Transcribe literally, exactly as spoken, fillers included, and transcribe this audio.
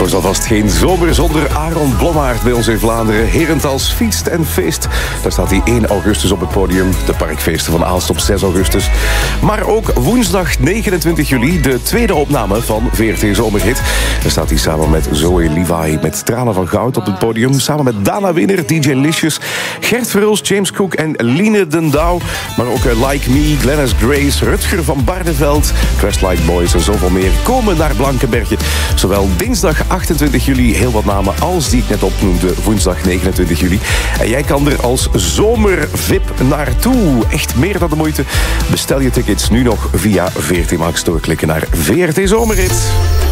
wordt alvast geen zomer zonder Aaron Blommaert bij ons in Vlaanderen. Herentals fietst en feest. Daar staat hij één augustus op het podium. De parkfeesten van Aalst op zes augustus. Maar ook woensdag negenentwintig juli de tweede opname van V R T Zomerhit. Daar staat hij samen met Zoe Levi met Tranen van Goud op het podium. Samen met Dana Winner, D J Licious, Gert Verhulst, James Cook en Line den Douw. Maar ook Like Me, Glennis Grace, Rutger van Barneveld, Westlife Boys en zoveel meer komen naar Blankenberge. Zowel dinsdag achtentwintig juli heel wat namen als die ik net opnoemde, woensdag negenentwintig juli. En jij kan er als zomer-V I P naartoe. Echt meer dan de moeite. Bestel je tickets nu nog via V R T Max doorklikken naar V R T Zomerhit.